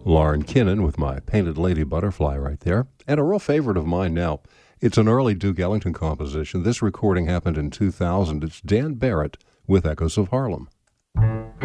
Lauren Kinnan with my Painted Lady Butterfly right there. And a real favorite of mine now. It's an early Duke Ellington composition. This recording happened in 2000. It's Dan Barrett with Echoes of Harlem.